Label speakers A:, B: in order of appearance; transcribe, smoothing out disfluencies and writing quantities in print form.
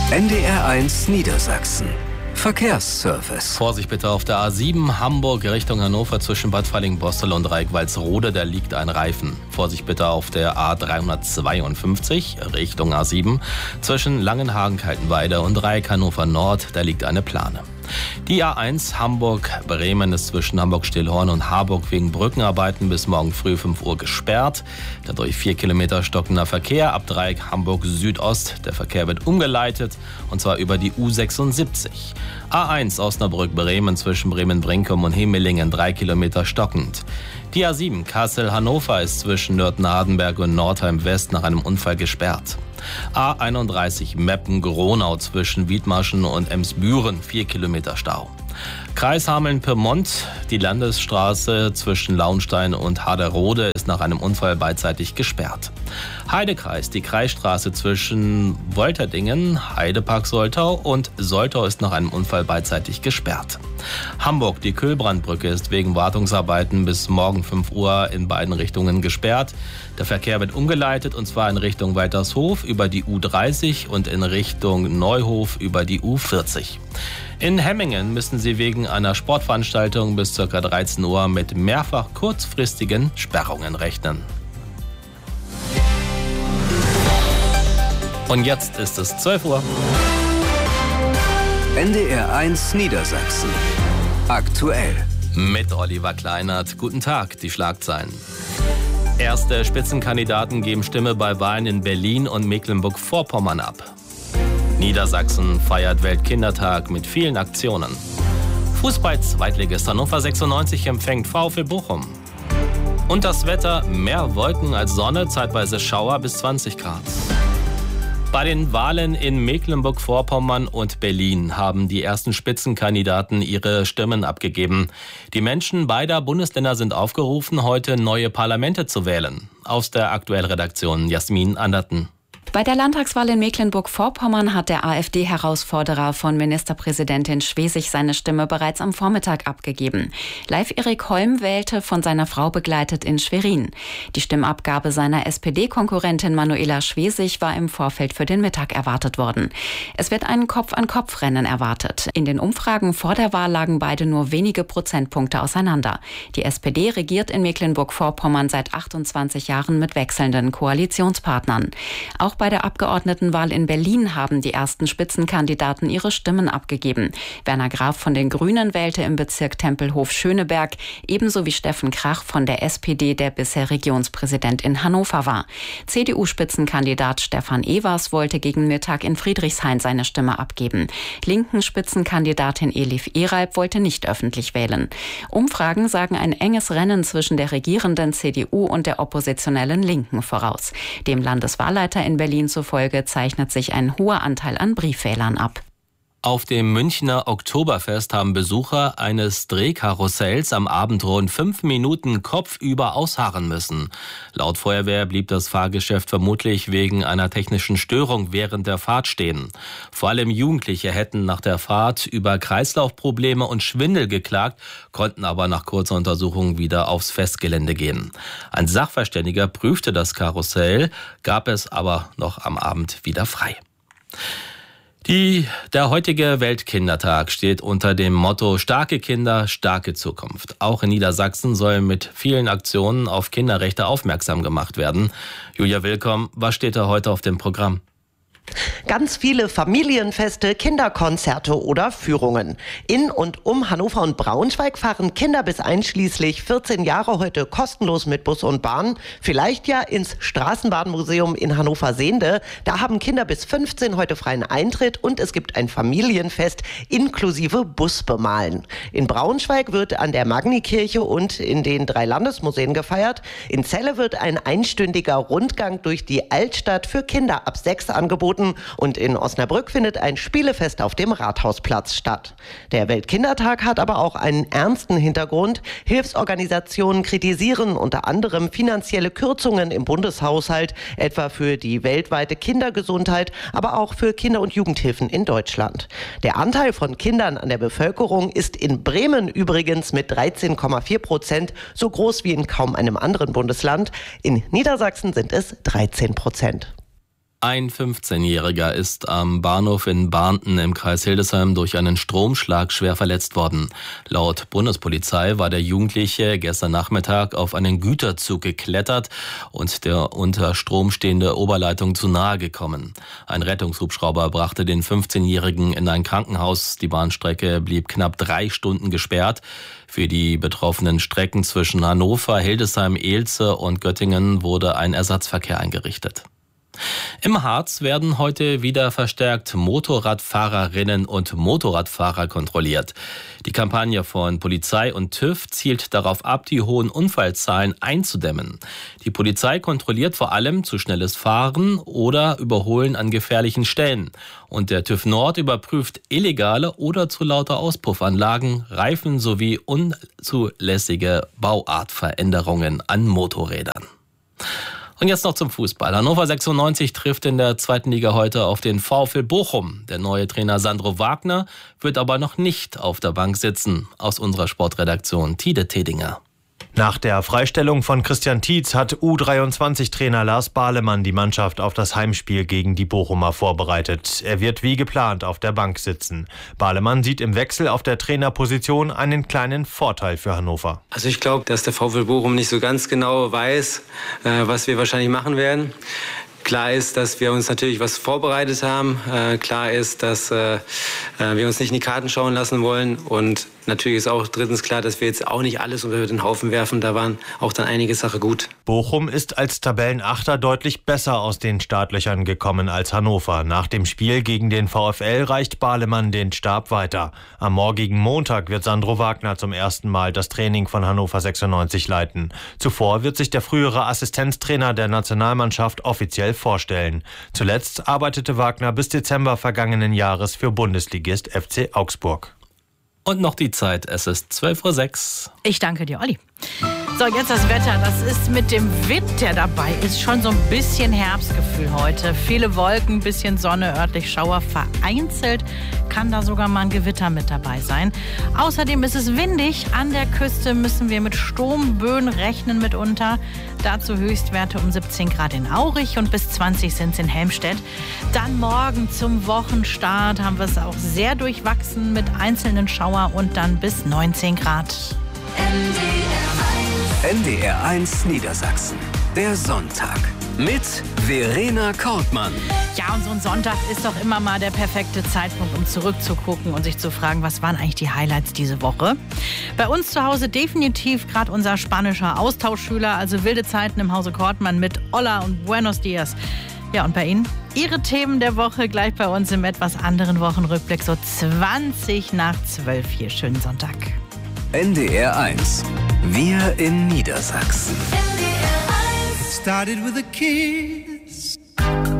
A: NDR1 Niedersachsen. Verkehrsservice.
B: Vorsicht bitte auf der A7 Hamburg Richtung Hannover zwischen Bad Falling-Bostel und Reickwaldsrode, da liegt ein Reifen. Vorsicht bitte auf der A352 Richtung A7 zwischen Langenhagen-Kaltenweide und Reik Hannover Nord, da liegt eine Plane. Die A1 Hamburg-Bremen ist zwischen Hamburg-Stillhorn und Harburg wegen Brückenarbeiten bis morgen früh 5 Uhr gesperrt. Dadurch 4 Kilometer stockender Verkehr ab Dreieck Hamburg Südost. Der Verkehr wird umgeleitet und zwar über die U76. A1 Osnabrück-Bremen zwischen Bremen-Brinkum und Hemelingen 3 Kilometer stockend. Die A7 Kassel-Hannover ist zwischen Nürten-Hardenberg und Nordheim-West nach einem Unfall gesperrt. A31 Meppen-Gronau zwischen Wiedmarschen und Emsbüren 4 Kilometer Stau. Kreis Hameln-Pyrmont, die Landesstraße zwischen Launstein und Haderode ist nach einem Unfall beidseitig gesperrt. Heidekreis, die Kreisstraße zwischen Wolterdingen, Heidepark Soltau und Soltau ist nach einem Unfall beidseitig gesperrt. Hamburg, die Kühlbrandbrücke ist wegen Wartungsarbeiten bis morgen 5 Uhr in beiden Richtungen gesperrt. Der Verkehr wird umgeleitet und zwar in Richtung Weitershof über die U30 und in Richtung Neuhof über die U40. In Hemmingen müssen Sie wegen einer Sportveranstaltung bis ca. 13 Uhr mit mehrfach kurzfristigen Sperrungen rechnen. Und jetzt ist es 12 Uhr.
A: NDR1 Niedersachsen. Aktuell.
B: Mit Oliver Kleinert. Guten Tag, die Schlagzeilen. Erste Spitzenkandidaten geben Stimme bei Wahlen in Berlin und Mecklenburg-Vorpommern ab. Niedersachsen feiert Weltkindertag mit vielen Aktionen. Fußball-Zweitligist Hannover 96 empfängt VfL Bochum. Und das Wetter, mehr Wolken als Sonne, zeitweise Schauer bis 20 Grad. Bei den Wahlen in Mecklenburg-Vorpommern und Berlin haben die ersten Spitzenkandidaten ihre Stimmen abgegeben. Die Menschen beider Bundesländer sind aufgerufen, heute neue Parlamente zu wählen. Aus der Aktuellredaktion Jasmin Anderten.
C: Bei der Landtagswahl in Mecklenburg-Vorpommern hat der AfD-Herausforderer von Ministerpräsidentin Schwesig seine Stimme bereits am Vormittag abgegeben. Live Erik Holm wählte von seiner Frau begleitet in Schwerin. Die Stimmabgabe seiner SPD-Konkurrentin Manuela Schwesig war im Vorfeld für den Mittag erwartet worden. Es wird ein Kopf-an-Kopf-Rennen erwartet. In den Umfragen vor der Wahl lagen beide nur wenige Prozentpunkte auseinander. Die SPD regiert in Mecklenburg-Vorpommern seit 28 Jahren mit wechselnden Koalitionspartnern. Auch bei der Abgeordnetenwahl in Berlin haben die ersten Spitzenkandidaten ihre Stimmen abgegeben. Werner Graf von den Grünen wählte im Bezirk Tempelhof-Schöneberg, ebenso wie Steffen Krach von der SPD, der bisher Regionspräsident in Hannover war. CDU-Spitzenkandidat Stefan Evers wollte gegen Mittag in Friedrichshain seine Stimme abgeben. Linken Spitzenkandidatin Elif Eralb wollte nicht öffentlich wählen. Umfragen sagen ein enges Rennen zwischen der regierenden CDU und der oppositionellen Linken voraus. Dem Landeswahlleiter in Berlin zufolge zeichnet sich ein hoher Anteil an Briefwählern ab.
B: Auf dem Münchner Oktoberfest haben Besucher eines Drehkarussells am Abend rund 5 Minuten kopfüber ausharren müssen. Laut Feuerwehr blieb das Fahrgeschäft vermutlich wegen einer technischen Störung während der Fahrt stehen. Vor allem Jugendliche hätten nach der Fahrt über Kreislaufprobleme und Schwindel geklagt, konnten aber nach kurzer Untersuchung wieder aufs Festgelände gehen. Ein Sachverständiger prüfte das Karussell, gab es aber noch am Abend wieder frei. Der heutige Weltkindertag steht unter dem Motto Starke Kinder, starke Zukunft. Auch in Niedersachsen soll mit vielen Aktionen auf Kinderrechte aufmerksam gemacht werden. Julia Willkomm, was steht da heute auf dem Programm?
D: Ganz viele Familienfeste, Kinderkonzerte oder Führungen. In und um Hannover und Braunschweig fahren Kinder bis einschließlich 14 Jahre heute kostenlos mit Bus und Bahn. Vielleicht ja ins Straßenbahnmuseum in Hannover-Sehnde. Da haben Kinder bis 15 heute freien Eintritt und es gibt ein Familienfest inklusive Busbemalen. In Braunschweig wird an der Magnikirche und in den 3 Landesmuseen gefeiert. In Celle wird ein einstündiger Rundgang durch die Altstadt für Kinder ab 6 angeboten. Und in Osnabrück findet ein Spielefest auf dem Rathausplatz statt. Der Weltkindertag hat aber auch einen ernsten Hintergrund. Hilfsorganisationen kritisieren unter anderem finanzielle Kürzungen im Bundeshaushalt, etwa für die weltweite Kindergesundheit, aber auch für Kinder- und Jugendhilfen in Deutschland. Der Anteil von Kindern an der Bevölkerung ist in Bremen übrigens mit 13,4% so groß wie in kaum einem anderen Bundesland. In Niedersachsen sind es 13%.
B: Ein 15-Jähriger ist am Bahnhof in Barnten im Kreis Hildesheim durch einen Stromschlag schwer verletzt worden. Laut Bundespolizei war der Jugendliche gestern Nachmittag auf einen Güterzug geklettert und der unter Strom stehende Oberleitung zu nahe gekommen. Ein Rettungshubschrauber brachte den 15-Jährigen in ein Krankenhaus. Die Bahnstrecke blieb knapp 3 Stunden gesperrt. Für die betroffenen Strecken zwischen Hannover, Hildesheim, Elze und Göttingen wurde ein Ersatzverkehr eingerichtet. Im Harz werden heute wieder verstärkt Motorradfahrerinnen und Motorradfahrer kontrolliert. Die Kampagne von Polizei und TÜV zielt darauf ab, die hohen Unfallzahlen einzudämmen. Die Polizei kontrolliert vor allem zu schnelles Fahren oder Überholen an gefährlichen Stellen. Und der TÜV Nord überprüft illegale oder zu laute Auspuffanlagen, Reifen sowie unzulässige Bauartveränderungen an Motorrädern. Und jetzt noch zum Fußball. Hannover 96 trifft in der 2. Liga heute auf den VfL Bochum. Der neue Trainer Sandro Wagner wird aber noch nicht auf der Bank sitzen. Aus unserer Sportredaktion Tide Tedinger.
E: Nach der Freistellung von Christian Tietz hat U23-Trainer Lars Bahlemann die Mannschaft auf das Heimspiel gegen die Bochumer vorbereitet. Er wird wie geplant auf der Bank sitzen. Bahlemann sieht im Wechsel auf der Trainerposition einen kleinen Vorteil für Hannover.
F: Also ich glaube, dass der VfL Bochum nicht so ganz genau weiß, was wir wahrscheinlich machen werden. Klar ist, dass wir uns natürlich was vorbereitet haben. Klar ist, dass wir uns nicht in die Karten schauen lassen wollen. Und natürlich ist auch drittens klar, dass wir jetzt auch nicht alles über den Haufen werfen. Da waren auch dann einige Sachen gut.
E: Bochum ist als Tabellenachter deutlich besser aus den Startlöchern gekommen als Hannover. Nach dem Spiel gegen den VfL reicht Bahlemann den Stab weiter. Am morgigen Montag wird Sandro Wagner zum ersten Mal das Training von Hannover 96 leiten. Zuvor wird sich der frühere Assistenztrainer der Nationalmannschaft offiziell vorstellen. Zuletzt arbeitete Wagner bis Dezember vergangenen Jahres für Bundesligist FC Augsburg.
B: Und noch die Zeit, es ist 12:06 Uhr.
G: Ich danke dir, Olli. So, jetzt das Wetter. Das ist mit dem Wind, der dabei ist, schon so ein bisschen Herbstgefühl heute. Viele Wolken, bisschen Sonne, örtlich Schauer. Vereinzelt kann da sogar mal ein Gewitter mit dabei sein. Außerdem ist es windig. An der Küste müssen wir mit Sturmböen rechnen mitunter. Dazu Höchstwerte um 17 Grad in Aurich und bis 20 sind es in Helmstedt. Dann morgen zum Wochenstart haben wir es auch sehr durchwachsen mit einzelnen Schauer und dann bis 19 Grad.
A: NDR 1 Niedersachsen. Der Sonntag. Mit Verena Kortmann.
G: Ja, und so ein Sonntag ist doch immer mal der perfekte Zeitpunkt, um zurückzugucken und sich zu fragen, was waren eigentlich die Highlights diese Woche? Bei uns zu Hause definitiv gerade unser spanischer Austauschschüler, also wilde Zeiten im Hause Kortmann mit Hola und Buenos Dias. Ja, und bei Ihnen? Ihre Themen der Woche gleich bei uns im etwas anderen Wochenrückblick, so 20:12 hier. Schönen Sonntag.
A: NDR 1. Wir in Niedersachsen.
H: It started with a kiss.